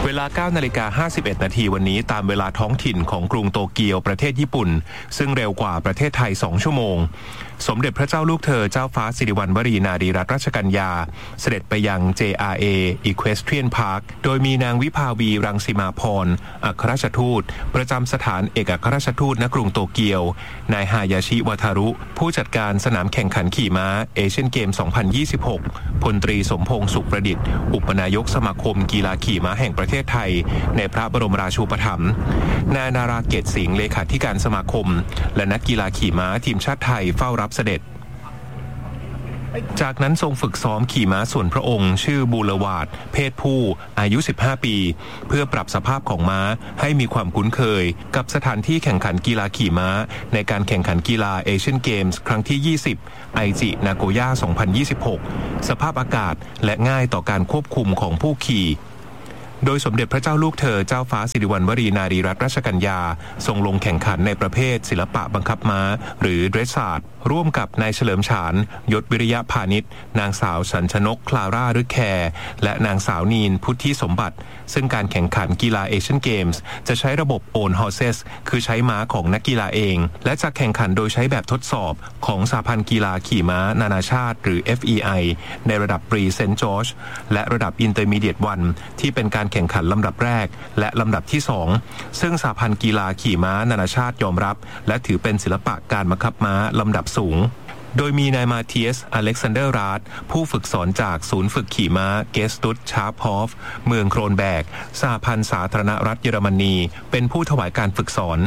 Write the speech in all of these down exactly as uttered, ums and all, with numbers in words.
เวลา เก้านาฬิกาห้าสิบเอ็ดนาทีวันนี้ตามเวลาท้องถิ่นของกรุงโตเกียวประเทศญี่ปุ่นซึ่งเร็วกว่าประเทศไทยสองชั่วโมงสมเด็จพระเจ้าลูกเธอเจ้าฟ้าสิริวัณวรีนารีรัตนราชกัญญาเสด็จไปยัง เจ อาร์ เอ Equestrian Park โดยมีนางวิภาวีรังสีมาพรอัครราชทูตประจำสถานเอกอัครราชทูตณกรุงโตเกียวนายฮายาชิวาทารุผู้จัดการสนามแข่งขันขี่ม้าเอเชียนเกม สองพันยี่สิบหก พลตรีสมพงษ์สุขประดิษฐ์อุปนายกสมาคมกีฬาขี่ม้าแห่งประเทศไทยในพระบรมราชูปถัมภ์นายนาราเกตสิงห์เลขาธิการสมาคมและนักกีฬาขี่ม้าทีมชาติไทยเฝ้ารับเสด็จจากนั้นทรงฝึกซ้อมขี่ม้าส่วนพระองค์ชื่อบูลวาดเพศผู้อายุสิบห้าปีเพื่อปรับสภาพของม้าให้มีความคุ้นเคยกับสถานที่แข่งขันกีฬาขี่ม้าในการแข่งขันกีฬาเอเชียนเกมส์ครั้งที่ยี่สิบไอจินาโกย่าสองพันยี่สิบหกสภาพอากาศและง่ายต่อการควบคุมของผู้ขี่โดยสมเด็จพระเจ้าลูกเธอเจ้าฟ้าสิริวัณวรีนารีรัตนราชกัญญาทรงลงแข่งขันในประเภทศิลปะบังคับม้าหรือเดรสซาร์ดร่วมกับนายเฉลิมฉานยศวิริยะพาณิชย์นางสาวสัญชนกคลาร่าฤแคร์และนางสาวนีนพุทธิสมบัติซึ่งการแข่งขันกีฬาเอเชียนเกมส์จะใช้ระบบ Own Horses คือใช้ม้าของนักกีฬาเองและจะแข่งขันโดยใช้แบบทดสอบของสหพันธ์กีฬาขี่ม้านานาชาติหรือ เอฟ อี ไอ ในระดับ Pre Saint George และระดับ Intermediate วันที่เป็นการแข่งขันลำดับแรกและลำดับที่สองซึ่งสหพันธ์กีฬาขี่ม้านานาชาติยอมรับและถือเป็นศิลปะการบังคับม้าลำดับสูงโดยมีนายมาเทียสอเล็กซานเดอร์ราดผู้ฝึกสอนจากศูนย์ฝึกขี่ม้าเกสตุตชาร์พอฟเมืองโครนแบกสหพันธ์สาธารณรัฐเยอรมนีเป็นผู้ถวายการฝึกสอน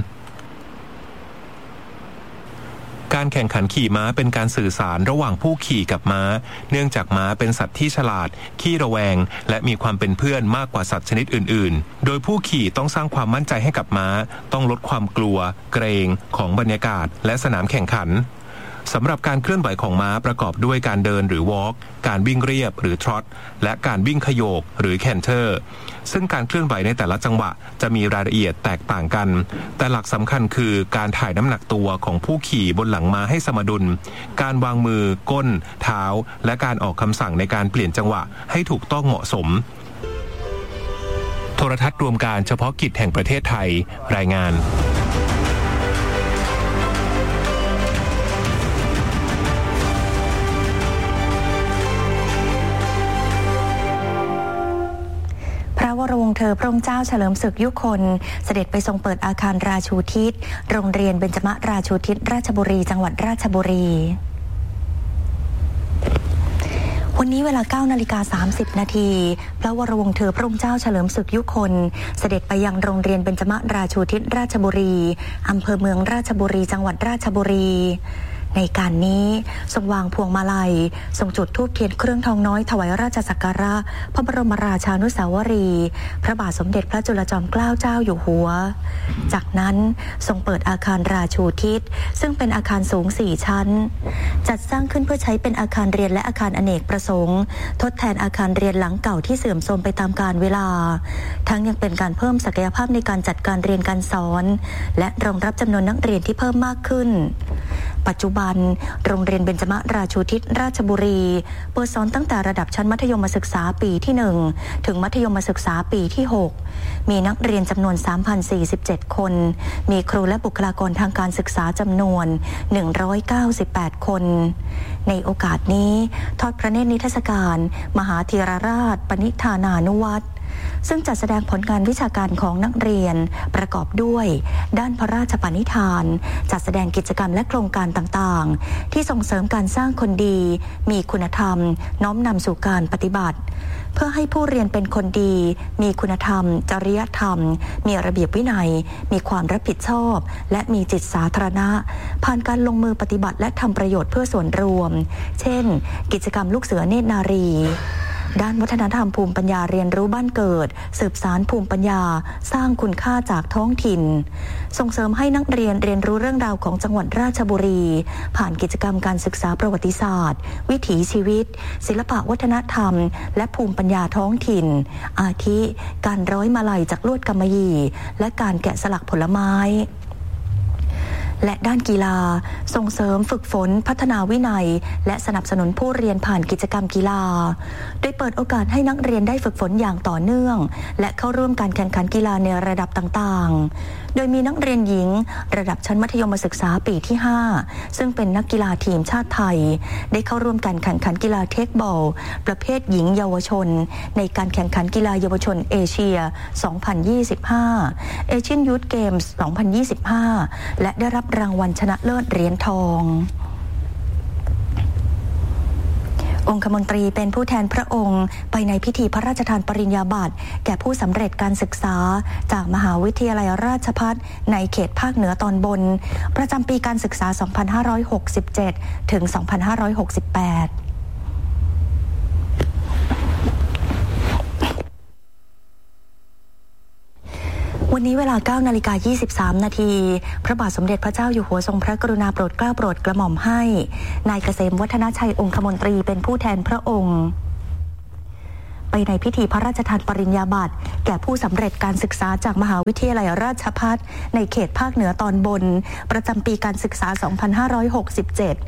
การแข่งขันขี่ม้าเป็นการสื่อสารระหว่างผู้ขี่กับม้าเนื่องจากม้าเป็นสัตว์ที่ฉลาดขี้ระแวงและมีความเป็นเพื่อนมากกว่าสัตว์ชนิดอื่นๆโดยผู้ขี่ต้องสร้างความมั่นใจให้กับม้าต้องลดความกลัวเกรงของบรรยากาศและสนามแข่งขันสำหรับการเคลื่อนไหวของม้าประกอบด้วยการเดินหรือวอล์กการวิ่งเรียบหรือทรอตและการวิ่งขโยกหรือแคนเทอร์ซึ่งการเคลื่อนไหวในแต่ละจังหวะจะมีรายละเอียดแตกต่างกันแต่หลักสำคัญคือการถ่ายน้ำหนักตัวของผู้ขี่บนหลังม้าให้สมดุลการวางมือก้นเท้าและการออกคำสั่งในการเปลี่ยนจังหวะให้ถูกต้องเหมาะสมโทรทัศน์รวมการเฉพาะกิจแห่งประเทศไทยรายงานพระวรวงศ์เธอพระองค์เจ้าเฉลิมศึกยุคนเสด็จไปทรงเปิดอาคารราชูทิศโรงเรียนเบญจมราชูทิศราชบุรีจังหวัดราชบุรีวันนี้เวลา เก้านาฬิกาสามสิบนาทีพระวรวงศ์เธอพระองค์เจ้าเฉลิมศึกยุคนเสด็จไปยังโรงเรียนเบญจมราชูทิศราชบุรีอำเภอเมืองราชบุรีจังหวัดราชบุรีในการนี้ทรงวางพวงมาลัยทรงจุดธูปเทียนเครื่องทองน้อยถวายราชสักการะพระบรมราชานุสาวรีย์พระบาทสมเด็จพระจุลจอมเกล้าเจ้าอยู่หัวจากนั้นทรงเปิดอาคารราชูทิศซึ่งเป็นอาคารสูงสี่ชั้นจัดสร้างขึ้นเพื่อใช้เป็นอาคารเรียนและอาคารอเนกประสงค์ทดแทนอาคารเรียนหลังเก่าที่เสื่อมโทรมไปตามกาลเวลาทั้งยังเป็นการเพิ่มศักยภาพในการจัดการเรียนการสอนและรองรับจำนวนนักเรียนที่เพิ่มมากขึ้นปัจจุบันโรงเรียนเบญจมราชูทิศราชบุรีเปิดสอนตั้งแต่ระดับชั้นมัธยมศึกษาปีที่หนึ่งถึงมัธยมศึกษาปีที่หกมีนักเรียนจำนวน สามพันสี่สิบเจ็ด คนมีครูและบุคลากรทางการศึกษาจำนวนหนึ่งร้อยเก้าสิบแปดคนในโอกาสนี้ทอดพระเนตรนิทรรศการมหาธีรราชปณิธานานุวัตรซึ่งจัดแสดงผลงานวิชาการของนักเรียนประกอบด้วยด้านพระราชปณิธานจัดแสดงกิจกรรมและโครงการต่างๆที่ส่งเสริมการสร้างคนดีมีคุณธรรมน้อมนำสู่การปฏิบัติเพื่อให้ผู้เรียนเป็นคนดีมีคุณธรรมจริยธรรมมีระเบียบวินัยมีความรับผิดชอบและมีจิตสาธารณะผ่านการลงมือปฏิบัติและทำประโยชน์เพื่อส่วนรวมเช่นกิจกรรมลูกเสือเนตรนารีด้านวัฒนธรรมภูมิปัญญาเรียนรู้บ้านเกิดสืบสานภูมิปัญญาสร้างคุณค่าจากท้องถิ่นส่งเสริมให้นักเรียนเรียนรู้เรื่องราวของจังหวัดราชบุรีผ่านกิจกรรมการศึกษาประวัติศาสตร์วิถีชีวิตศิลปะวัฒนธรรมและภูมิปัญญาท้องถิ่นอาทิการร้อยมาลัยจากลวดกำมะหยี่และการแกะสลักผลไม้และด้านกีฬาส่งเสริมฝึกฝนพัฒนาวินัยและสนับสนุนผู้เรียนผ่านกิจกรรมกีฬาโดยเปิดโอกาสให้นักเรียนได้ฝึกฝนอย่างต่อเนื่องและเข้าร่วมการแข่งขันกีฬาในระดับต่างๆโดยมีนักเรียนหญิงระดับชั้นมัธยมศึกษาปีที่ห้าซึ่งเป็นนักกีฬาทีมชาติไทยได้เข้าร่วมการแข่งขันกีฬาเทคบอลประเภทหญิงเยาวชนในการแข่งขันกีฬาเยาวชนเอเชีย สองพันยี่สิบห้า Asian Youth Games สองพันยี่สิบห้า และได้รับรางวัลชนะเลิศเหรียญทององคมนตรีเป็นผู้แทนพระองค์ไปในพิธีพระราชทานปริญญาบัตรแก่ผู้สำเร็จการศึกษาจากมหาวิทยาลัยราชภัฏในเขตภาคเหนือตอนบนประจำปีการศึกษา สองพันห้าร้อยหกสิบเจ็ด ถึง สองพันห้าร้อยหกสิบแปดวันนี้เวลา เก้านาฬิกายี่สิบสาม นาทีพระบาทสมเด็จพระเจ้าอยู่หัวทรงพระกรุณาโปรดเกล้าโปรดกระหม่อมให้นายเกษมวัฒนชัยองคมนตรีเป็นผู้แทนพระองค์ไปในพิธีพระราชทานปริญญาบัตรแก่ผู้สำเร็จการศึกษาจากมหาวิทยาลัยราชภัฏในเขตภาคเหนือตอนบนประจำปีการศึกษา สองพันห้าร้อยหกสิบเจ็ด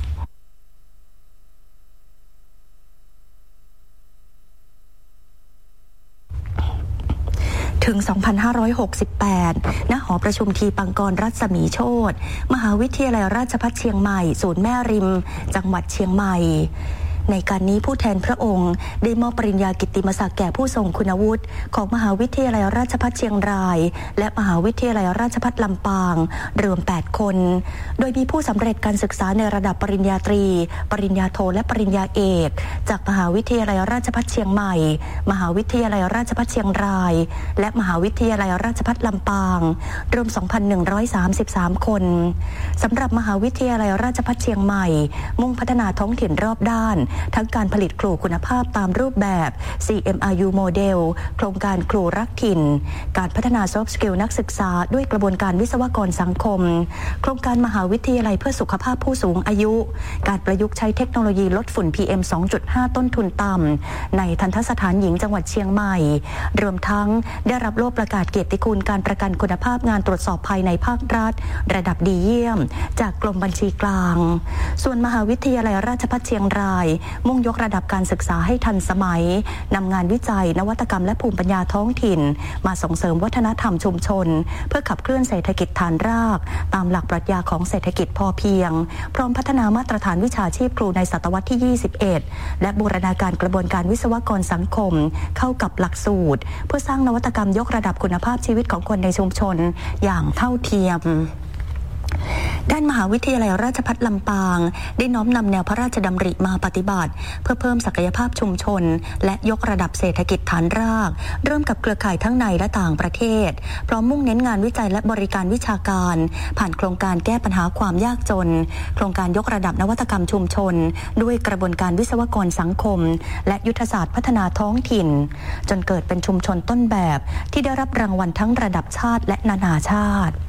ถึง สองพันห้าร้อยหกสิบแปด ณ หอประชุมทีปังกรรัศมีโชติมหาวิทยาลัยราชภัฏเชียงใหม่ศูนย์แม่ริมจังหวัดเชียงใหม่ในการนี้ผู้แทนพระองค์ได้มอบปริญญากิตติมศักดิ์แก่ผู้ทรงคุณวุฒิของมหาวิทยาลัยราชภัฏเชียงรายและมหาวิทยาลัยราชภัฏลำปางรวมแปดคนโดยมีผู้สำเร็จการศึกษาในระดับปริญญาตรีปริญญาโทและปริญญาเอกจากมหาวิทยาลัยราชภัฏเชียงใหม่มหาวิทยาลัยราชภัฏเชียงรายและมหาวิทยาลัยราชภัฏลำปางรวม สองพันหนึ่งร้อยสามสิบสาม คนสำหรับมหาวิทยาลัยราชภัฏเชียงใหม่มุ่งพัฒนาท้องถิ่นรอบด้านทั้งการผลิตครูคุณภาพตามรูปแบบ ซี เอ็ม อาร์ ยู โมเดล โครงการครูรักถิ่นการพัฒนา Soft Skill นักศึกษาด้วยกระบวนการวิศวกรสังคมโครงการมหาวิทยาลัยเพื่อสุขภาพผู้สูงอายุการประยุกต์ใช้เทคโนโลยีลดฝุ่น พี เอ็ม สองจุดห้า ต้นทุนต่ำในทันตสถานหญิงจังหวัดเชียงใหม่รวมทั้งได้รับโล่ประกาศเกียรติคุณการประกันคุณภาพงานตรวจสอบภายในภาครัฐระดับดีเยี่ยมจากกรมบัญชีกลางส่วนมหาวิทยาลัยราชภัฏเชียงรายมุ่งยกระดับการศึกษาให้ทันสมัยนำงานวิจัยนวัตกรรมและภูมิปัญญาท้องถิ่นมาส่งเสริมวัฒนธรรมชุมชนเพื่อขับเคลื่อนเศรษฐกิจฐานรากตามหลักปรัชญาของเศรษฐกิจพอเพียงพร้อมพัฒนามาตรฐานวิชาชีพครูในศตวรรษที่ยี่สิบเอ็ดและบูรณาการกระบวนการวิศวกรสังคมเข้ากับหลักสูตรเพื่อสร้างนวัตกรรมยกระดับคุณภาพชีวิตของคนในชุมชนอย่างเท่าเทียมด้านมหาวิทยาลัยราชภัฏลำปางได้น้อมนำแนวพระราชดำริมาปฏิบัติเพื่อเพิ่มศักยภาพชุมชนและยกระดับเศรษฐกิจฐานรากเริ่มกับเครือข่ายทั้งในและต่างประเทศพร้อมมุ่งเน้นงานวิจัยและบริการวิชาการผ่านโครงการแก้ปัญหาความยากจนโครงการยกระดับนวัตกรรมชุมชนด้วยกระบวนการวิศวกรสังคมและยุทธศาสตร์พัฒนาท้องถิ่นจนเกิดเป็นชุมชนต้นแบบที่ได้รับรางวัลทั้งระดับชาติและนานาชาติ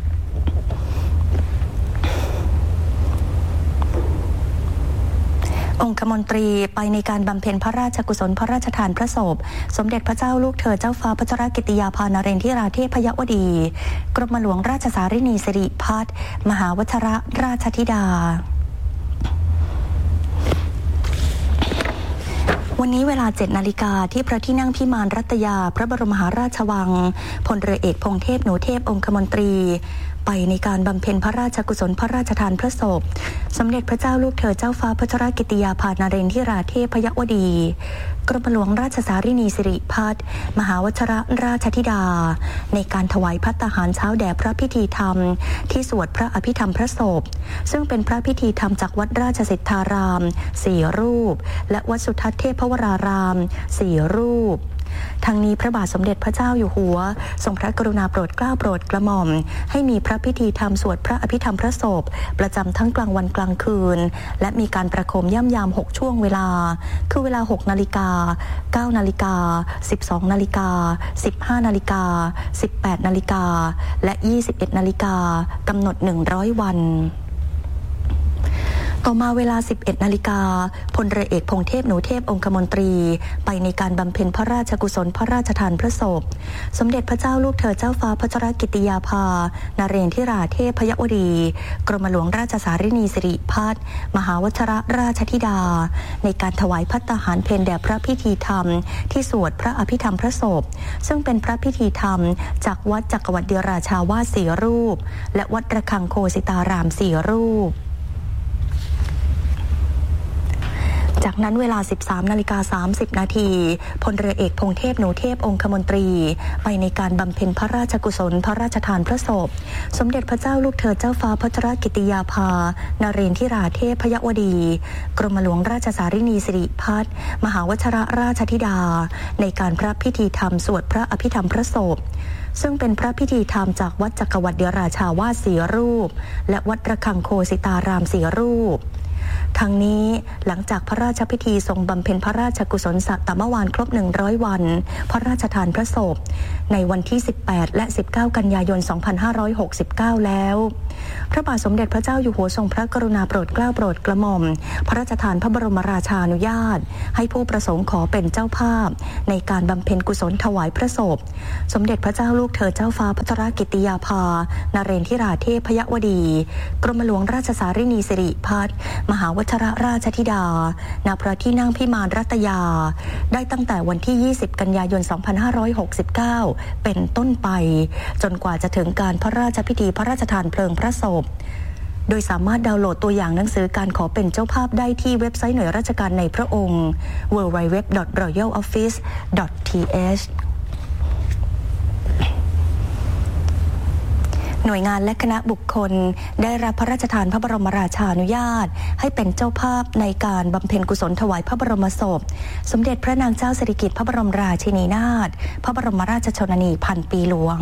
องคมนตรีไปในการบำเพ็ญพระราชกุศลพระราชทานพระศพสมเด็จพระเจ้าลูกเธอเจ้าฟ้าพัชรกิติยาภานเรนทิราเทพยวดีกรมหลวงราชสารินีสิริพัฒน์มหาวชรราชธิดาวันนี้เวลา เจ็ดนาฬิกาที่พระที่นั่งพิมานรัตยาพระบรมมหาราชวังพลเรือเอกพงษ์เทพหนูเทพองคมนตรีไปในการบำเพ็ญพระราชกุศลพระราชทานพระศพสมเด็จพระเจ้าลูกเธอเจ้าฟ้าพัชรกิติยาภานเรนทิราเทพยวดีกรมหลวงราชสารินีสิริพัฒน์มหาวชรราชธิดาในการถวายภัตตาหารเช้าแด่พระพิธีธรรมที่สวดพระอภิธรรมพระศพซึ่งเป็นพระพิธีธรรมจากวัดราชสิทธารามสี่รูปและวัดสุทัศน์เทพวรารามสี่รูปทั้งนี้พระบาทสมเด็จพระเจ้าอยู่หัวทรงพระกรุณาโปรดเกล้าโปรดกระหม่อมให้มีพระพิธีธรรมสวดพระอภิธรรมพระศพประจำทั้งกลางวันกลางคืนและมีการประโคมย่ำยามหกช่วงเวลาคือเวลาหกนาฬิกา เก้านาฬิกา สิบสองนาฬิกา สิบห้านาฬิกา สิบแปดนาฬิกาและยี่สิบเอ็ดนาฬิกากำหนดหนึ่งร้อยวันต่อมาเวลา สิบเอ็ดนาฬิกาพลเรือเอกพงษ์เทพหนูเทพองคมนตรีไปในการบำเพ็ญพระราชกุศลพระราชทานพระศพสมเด็จพระเจ้าลูกเธอเจ้าฟ้าพัชรกิติยาภานเรนทิราเทพพยวดีกรมหลวงราชสารินีสิริพัฒน์มหาวชิรราชธิดาในการถวายภัตตาหารเพลแด่พระพิธีธรรมที่สวดพระอภิธรรมพระศพซึ่งเป็นพระพิธีธรรมจากวัดจักรวรรดิราชาวาสสี่รูปและวัดระฆังโคสิตารามสี่รูปจากนั้นเวลา สิบสามนาฬิกาสามสิบนาทีพลเรือเอกพงษ์เทพหนูเทพองคมนตรีไปในการบำเพ็ญพระราชกุศลพระราชทานพระศพสมเด็จพระเจ้าลูกเธอเจ้าฟ้าพัชรกิติยาภานเรนทิราเทพพยวดีกรมหลวงราชสารินีสิริพัฒน์มหาวชิรราชธิดาในการพระพิธีธรรมสวดพระอภิธรรมพระศพซึ่งเป็นพระพิธีธรรมจากวัดจักรวรรดิราชาวาสสี่รูปและวัดระฆังโคสิตารามสี่รูปทั้งนี้หลังจากพระราชพิธีทรงบำเพ็ญพระราชกุศลสัตตมวานครบหนึ่งร้อยวันพระราชทานพระศพในวันที่สิบแปดและสิบเก้ากันยายนสองพันห้าร้อยหกสิบเก้าแล้วพระบาทสมเด็จพระเจ้าอยู่หัวทรงพระกรุณาโปรดเกล้าโปรดกระหม่อมพระราชทานพระบรมราชานุญาตให้ผู้ประสงค์ขอเป็นเจ้าภาพในการบำเพ็ญกุศลถวายพระศพสมเด็จพระเจ้าลูกเธอเจ้าฟ้าพัชรกิติยาภานเรนทิราเทพพยวดีกรมหลวงราชสารินีสิริพัฒน์มหาวชิรราชธิดาณพระที่นั่งพิมานรัตยาได้ตั้งแต่วันที่ยี่สิบกันยายนสองพันห้าร้อยหกสิบเก้าเป็นต้นไปจนกว่าจะถึงการพระราชพิธีพระราชทานเพลิงพระศพโดยสามารถดาวน์โหลดตัวอย่างหนังสือการขอเป็นเจ้าภาพได้ที่เว็บไซต์หน่วยราชการในพระองค์ ดับเบิลยู ดับเบิลยู ดับเบิลยู ดอท รอยัล ออฟฟิศ ดอท ที เอชหน่วยงานและคณะบุคคลได้รับพระราชทานพระบรมราชานุญาตให้เป็นเจ้าภาพในการบำเพ็ญกุศลถวายพระบรมศพสมเด็จพระนางเจ้าสิริกิติ์พระบรมราชินีนาถพระบรมราชชนนีพันปีหลวง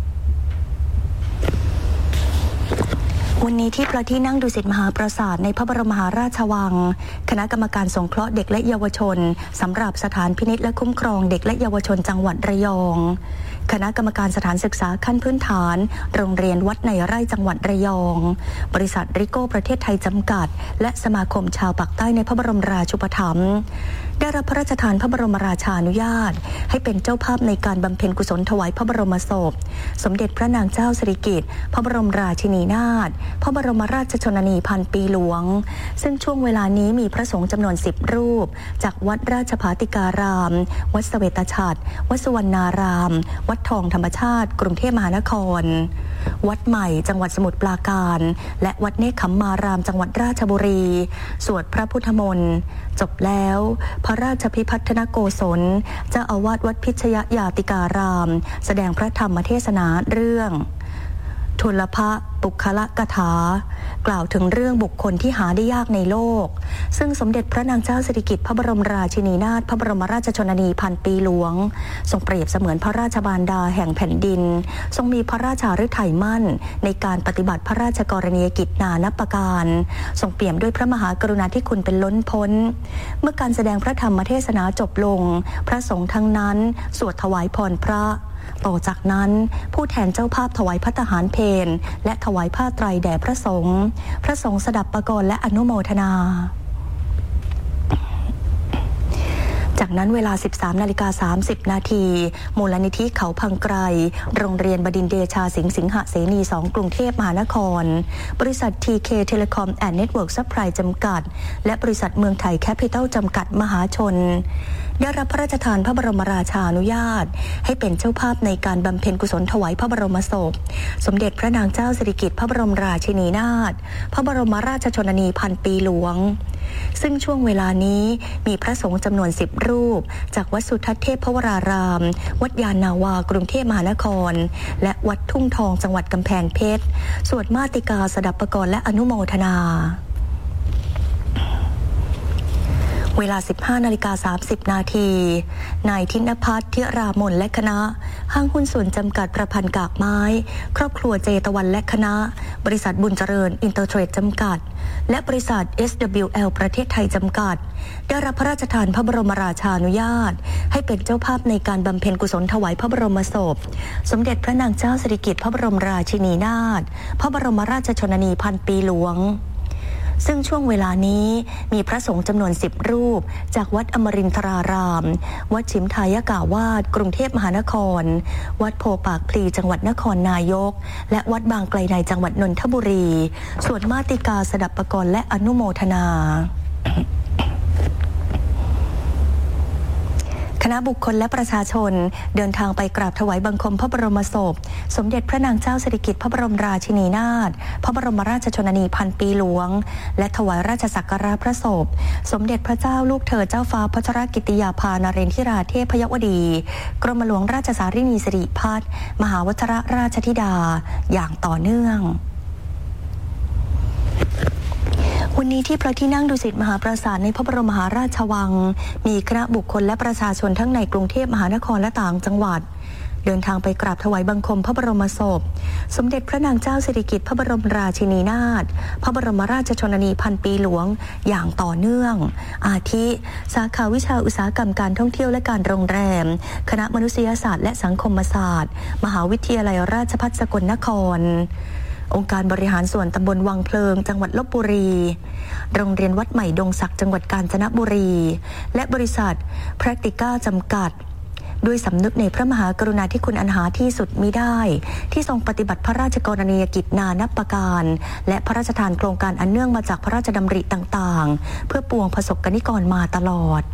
วันนี้ที่พระที่นั่งดุสิตมหาปราสาทในพระบรมมหาราชวังคณะกรรมการสงเคราะห์เด็กและเยาวชนสำหรับสถานพินิจและคุ้มครองเด็กและเยาวชนจังหวัดระยองคณะกรรมการสถานศึกษาขั้นพื้นฐานโรงเรียนวัดในไร่จังหวัดระยองบริษัทริโก้ประเทศไทยจำกัดและสมาคมชาวปากใต้ในพระบรมราชูปถัมภ์ได้รับพระราชทานพระบรมราชานุญาตให้เป็นเจ้าภาพในการบำเพ็ญกุศลถวายพระบรมศพสมเด็จพระนางเจ้าสิริกิติ์พระบรมราชินีนาถพระบรมราชชนนีพันปีหลวงซึ่งช่วงเวลานี้มีพระสงฆ์จำนวนสิบรูปจากวัดราชภาติการามวัดเสวตฉัตรวัดสุวรรณารามวัดทองธรรมชาติกรุงเทพมหานครวัดใหม่จังหวัดสมุทรปราการและวัดเนคขมมารามจังหวัดราชบุรีสวดพระพุทธมนต์จบแล้วพระราชพิพัฒนโกศลเจ้าอาวาสวัดพิชยญาติการามแสดงพระธรรมเทศนาเรื่องทุลภปุคละกถากล่าวถึงเรื่องบุคคลที่หาได้ยากในโลกซึ่งสมเด็จพระนางเจ้าสิริกิติ์พระบรมราชินีนาถพระบรมราชชนนีพันปีหลวงทรงเปรียบเสมือนพระราชบารดาแห่งแผ่นดินทรงมีพระราชาฤทัยมั่นในการปฏิบัติพระราชกรณียกิจนานับประการทรงเปี่ยมด้วยพระมหากรุณาธิคุณเป็นล้นพ้นเมื่อการแสดงพระธรรมเทศนาจบลงพระสงฆ์ทั้งนั้นสวดถวายพรพระต่อจากนั้นผู้แทนเจ้าภาพถวายภัตตาหารเพลและถวายผ้าไตรแด่พระสงฆ์พระสงฆ์สดับประกรณ์และอนุโมทนาจากนั้นเวลา สิบสามนาฬิกาสามสิบนาทีมูลนิธิเขาพังไกรโรงเรียนบดินทร์เดชาสิงห์สิงหเสนีสองกรุงเทพมหานครบริษัท ที เค Telecom and Network Supply จำกัดและบริษัทเมืองไทยแคปิตอลจำกัดมหาชนได้รับพระราชทานพระบรมราชานุญาตให้เป็นเจ้าภาพในการบำเพ็ญกุศลถวายพระบรมศพสมเด็จพระนางเจ้าสิริกิติ์พระบรมราชินีนาถพระบรมราชชนนีพันปีหลวงซึ่งช่วงเวลานี้มีพระสงฆ์จำนวนสิบรูปจากวัดสุทัศน์เทพวรารามวัดยานนาวากรุงเทพมหานครและวัดทุ่งทองจังหวัดกำแพงเพชรสวดมาติกาสดับประกรณ์และอนุโมทนาเวลา สิบห้านาฬิกาสามสิบนาทีนายธินภัทร ธิรามนและคณะห้างหุ้นส่วนจำกัดประพันธ์กากไม้ครอบครัวเจตวันและคณะบริษัทบุญเจริญอินเตอร์เทรดจำกัดและบริษัท เอส ดับเบิลยู แอล ประเทศไทยจำกัดได้รับพระราชทานพระบรมราชานุญาตให้เป็นเจ้าภาพในการบำเพ็ญกุศลถวายพระบรมศพสมเด็จพระนางเจ้าสิริกิติ์พระบรมราชินีนาถพระบรมราชชนนีพันปีหลวงซึ่งช่วงเวลานี้มีพระสงฆ์จำนวนสิบรูปจากวัดอมรินทรารามวัดฉิมทายกาวาสกรุงเทพมหานครวัดโพปากพลีจังหวัดนครนายกและวัดบางไกลในจังหวัดนนทบุรีสวดมาติกาสดับปกรณ์และอนุโมทนาคณะบุคคลและประชาชนเดินทางไปกราบถวายบังคมพระบรมศพสมเด็จพระนางเจ้าสิริกิติ์พระบรมราชินีนาถพระบรมราชชนนีพันปีหลวงและถวายราชสักการะพระศพสมเด็จพระเจ้าลูกเธอเจ้าฟ้าพัชรกิติยาภานเรนทิราเทพยวดีกรมหลวงราชสารินีสิริพัฒน์มหาวชรราชธิดาอย่างต่อเนื่องวันนี้ที่พระที่นั่งดุสิตมหาปราสาทในพระบรมมหาราชวังมีคณะบุคคลและประชาชนทั้งในกรุงเทพมหานครและต่างจังหวัดเดินทางไปกราบถวายบังคมพระบรมศพสมเด็จพระนางเจ้าสิริกิติ์พระบรมราชินีนาถพระบรมราชชนนีพันปีหลวงอย่างต่อเนื่องอาทิสาขาวิชาอุตสาหกรรมการท่องเที่ยวและการโรงแรมคณะมนุษยศาสตร์และสังคมศาสตร์มหาวิทยาลัยราชภัฏสกลนครองค์การบริหารส่วนตำบลวังเพลิงจังหวัดลพบุรีโรงเรียนวัดใหม่ดงสักจังหวัดกาญจนบุรีและบริษัท Practica จำกัดด้วยสำนึกในพระมหากรุณาธิคุณอันหาที่สุดมิได้ที่ทรงปฏิบัติพระราชกรณียกิจนานับประการและพระราชทานโครงการอันเนื่องมาจากพระราชดำริต่างๆเพื่อปวงประสบกนิกรมาตลอด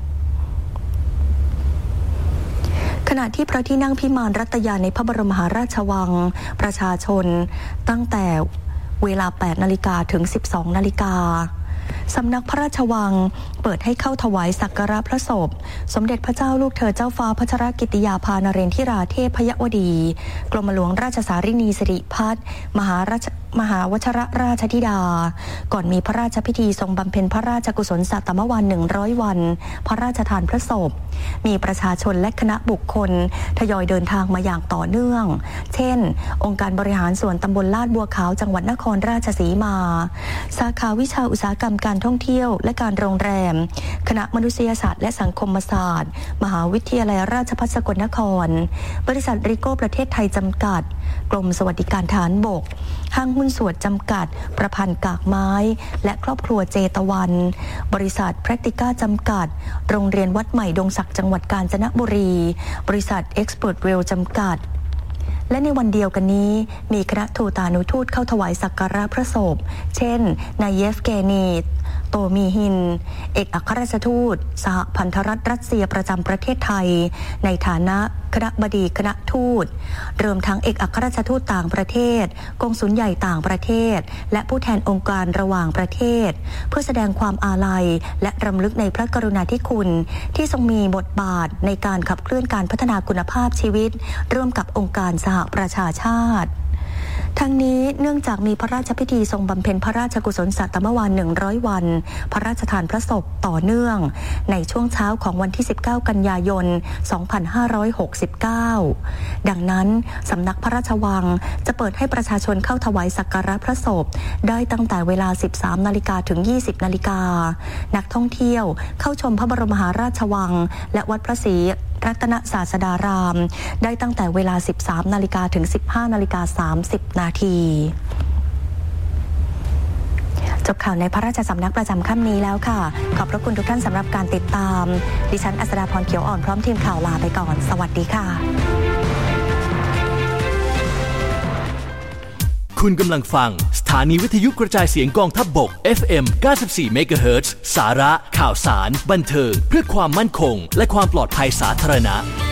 ขณะที่พระที่นั่งพิมานรัตยาในพระบรมมหาราชวังประชาชนตั้งแต่เวลา แปดนาฬิกา ถึง สิบสองนาฬิกาสำนักพระราชวังเปิดให้เข้าถวายสักการะพระศพสมเด็จพระเจ้าลูกเธอเจ้าฟ้าพัชรกิติยาภานเรนทิราเทพยวดีกรมหลวงราชสารินีสิริพัฒน์มหาราชมหาวชรราชธิดาก่อนมีพระราชพิธีทรงบำเพ็ญพระราชกุศลสัตมวันหนึ่งร้อยวันพระราชทานพระศพมีประชาชนและคณะบุคคลทยอยเดินทางมาอย่างต่อเนื่องเช่นองค์การบริหารส่วนตำบลลาดบัวขาวจังหวัดนครราชสีมาสาขาวิชาอุตสาหกรรมการท่องเที่ยวและการโรงแรมคณะมนุษยศาสตร์และสังคมศาสตร์มหาวิทยาลัยราชภัฏสกลนครบริษัทริโก้ประเทศไทยจำกัดกรมสวัสดิการทหารบกห้างหุ้นส่วนจำกัดประพันธ์กากไม้และครอบครัวเจตวันบริษัท Practica จำกัดโรงเรียนวัดใหม่ดงสักจังหวัดกาญจนบุรีบริษัท Expert Rail จำกัดและในวันเดียวกันนี้มีคณะทูตานุทูตเข้าถวายสักการะพระศพเช่นนายเยฟเกนีโตมีฮินเอกอัครราชทูตสหพันธรัฐรัสเซียประจำประเทศไทยในฐานะคณบดีคณะทูตรวมทั้งเอกอัครราชทูตต่างประเทศกงสุลใหญ่ต่างประเทศและผู้แทนองค์การระหว่างประเทศเพื่อแสดงความอาลัยและรำลึกในพระกรุณาธิคุณที่ทรงมีบทบาทในการขับเคลื่อนการพัฒนาคุณภาพชีวิตร่วมกับองค์การสหประชาชาติทั้งนี้เนื่องจากมีพระราชพิธีทรงบำเพ็ญพระราชกุศลสัตมวันหนึ่งร้อยวันพระราชทานพระศพต่อเนื่องในช่วงเช้าของวันที่สิบเก้ากันยายนสองพันห้าร้อยหกสิบเก้าดังนั้นสำนักพระราชวังจะเปิดให้ประชาชนเข้าถวายสักการะพระศพได้ตั้งแต่เวลา สิบสามนาฬิกา ถึง ยี่สิบนาฬิกานักท่องเที่ยวเข้าชมพระบรมมหาราชวังและวัดพระศรีรัตนศาสดารามได้ตั้งแต่เวลา สิบสามนาฬิกา ถึง สิบห้านาฬิกาสามสิบนาทีจบข่าวในพระราชสำนักประจำค่ำนี้แล้วค่ะขอบพระคุณทุกท่านสำหรับการติดตามดิฉันอัศดาพรเขียวอ่อนพร้อมทีมข่าวลาไปก่อนสวัสดีค่ะคุณกำลังฟังสถานีวิทยุกระจายเสียงกองทัพบก เอฟ เอ็ม เก้าสิบสี่ เมกะเฮิรตซ์ สาระข่าวสารบันเทิงเพื่อความมั่นคงและความปลอดภัยสาธารณะ